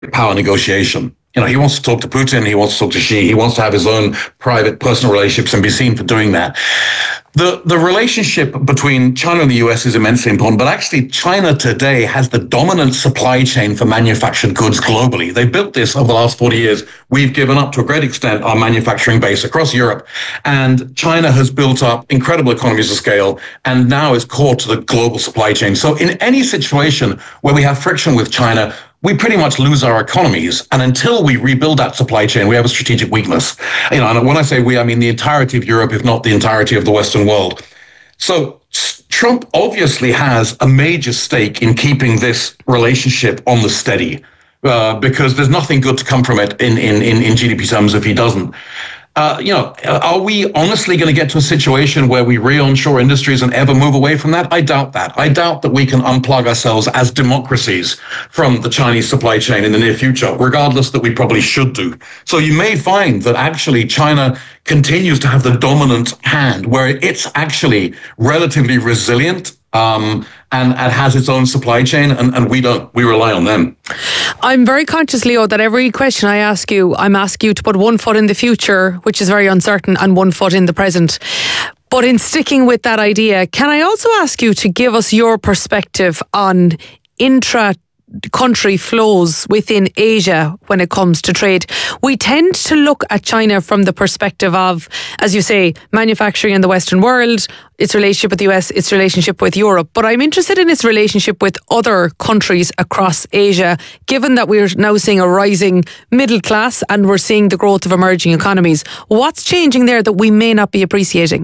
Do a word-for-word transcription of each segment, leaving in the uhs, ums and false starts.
power negotiation. You know, he wants to talk to Putin, he wants to talk to Xi, he wants to have his own private personal relationships and be seen for doing that. The the relationship between China and the U S is immensely important, but actually China today has the dominant supply chain for manufactured goods globally. They built this over the last forty years. We've given up to a great extent our manufacturing base across Europe, and China has built up incredible economies of scale and now is core to the global supply chain. So in any situation where we have friction with China, we pretty much lose our economies. And until we rebuild that supply chain, we have a strategic weakness. You know, and when I say we, I mean the entirety of Europe, if not the entirety of the Western world. So Trump obviously has a major stake in keeping this relationship on the steady, uh, because there's nothing good to come from it in, in, in, in G D P terms if he doesn't. Uh, you know, are we honestly going to get to a situation where we re-onshore industries and ever move away from that? I doubt that. I doubt that we can unplug ourselves as democracies from the Chinese supply chain in the near future, regardless that we probably should do. So you may find that actually China continues to have the dominant hand, where it's actually relatively resilient um, and, and has its own supply chain, and, and we don't. We rely on them. I'm very conscious, Leo, that every question I ask you, I'm asking you to put one foot in the future, which is very uncertain, and one foot in the present. But in sticking with that idea, can I also ask you to give us your perspective on intra country flows within Asia when it comes to trade? We tend to look at China from the perspective of, as you say, manufacturing in the Western world, its relationship with the U S, its relationship with Europe. But I'm interested in its relationship with other countries across Asia, given that we're now seeing a rising middle class and we're seeing the growth of emerging economies. What's changing there that we may not be appreciating?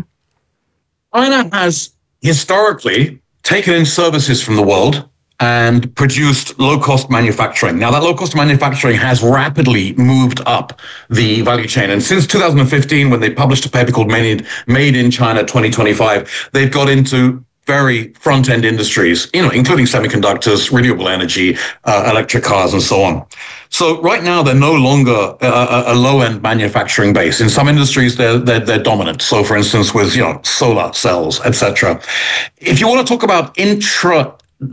China has historically taken in services from the world and produced low-cost manufacturing. Now, that low-cost manufacturing has rapidly moved up the value chain. And since two thousand fifteen, when they published a paper called Made, Made in China twenty twenty-five, they've got into very front-end industries, you know, including semiconductors, renewable energy, uh, electric cars, and so on. So right now, they're no longer a, a low-end manufacturing base. In some industries, they're, they're they're dominant. So, for instance, with you know solar cells, et cetera. If you want to talk about intra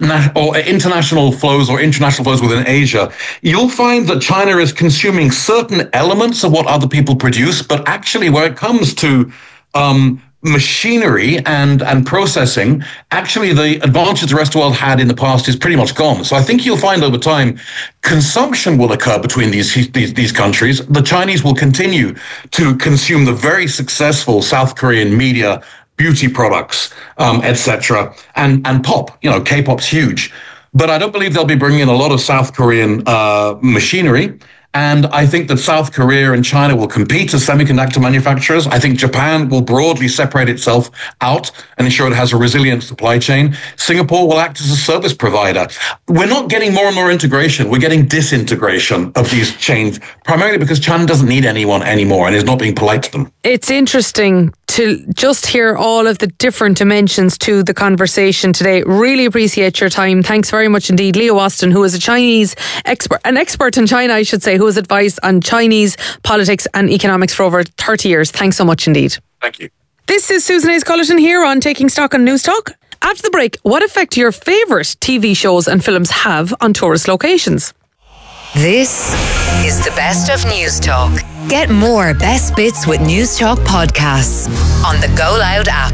or international flows or international flows within Asia, you'll find that China is consuming certain elements of what other people produce, but actually where it comes to um, machinery and, and processing, actually the advantage the rest of the world had in the past is pretty much gone. So I think you'll find over time, consumption will occur between these, these, these countries. The Chinese will continue to consume the very successful South Korean media, beauty products, um, et cetera, and, and pop. You know, K-pop's huge. But I don't believe they'll be bringing in a lot of South Korean uh, machinery. And I think that South Korea and China will compete as semiconductor manufacturers. I think Japan will broadly separate itself out and ensure it has a resilient supply chain. Singapore will act as a service provider. We're not getting more and more integration. We're getting disintegration of these chains, primarily because China doesn't need anyone anymore and is not being polite to them. It's interesting to just hear all of the different dimensions to the conversation today. Really appreciate your time. Thanks very much indeed. Leo Austin, who is a Chinese expert, an expert in China, I should say, who has advised on Chinese politics and economics for over thirty years. Thanks so much indeed. Thank you. This is Susan Hayes-Cullerton here on Taking Stock on News Talk. After the break, what effect your favourite T V shows and films have on tourist locations? This is the best of News Talk. Get more best bits with News Talk podcasts on the Go Loud app.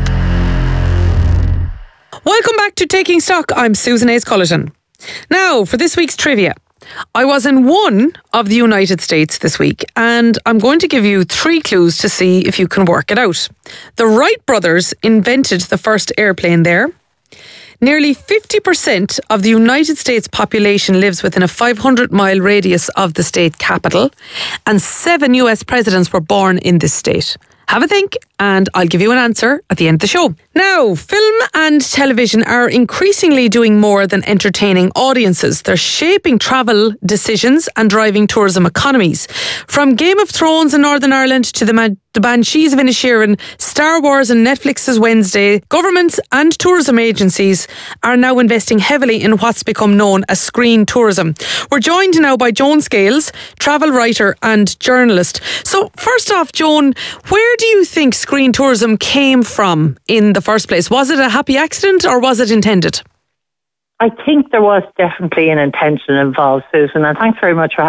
Welcome back to Taking Stock. I'm Susan Hayes-Cullerton. Now, for this week's trivia. I was in one of the United States this week, and I'm going to give you three clues to see if you can work it out. The Wright brothers invented the first airplane there. Nearly fifty percent of the United States population lives within a five hundred mile radius of the state capital, and seven U S presidents were born in this state. Have a think, and I'll give you an answer at the end of the show. Now, film and television are increasingly doing more than entertaining audiences. They're shaping travel decisions and driving tourism economies. From Game of Thrones in Northern Ireland to the, Ma- the Banshees of Inisherin, Star Wars and Netflix's Wednesday, governments and tourism agencies are now investing heavily in what's become known as screen tourism. We're joined now by Joan Scales, travel writer and journalist. So first off, Joan, where do you think screen tourism came from in the first place? Was it a happy accident or was it intended? I think there was definitely an intention involved, Susan, and thanks very much for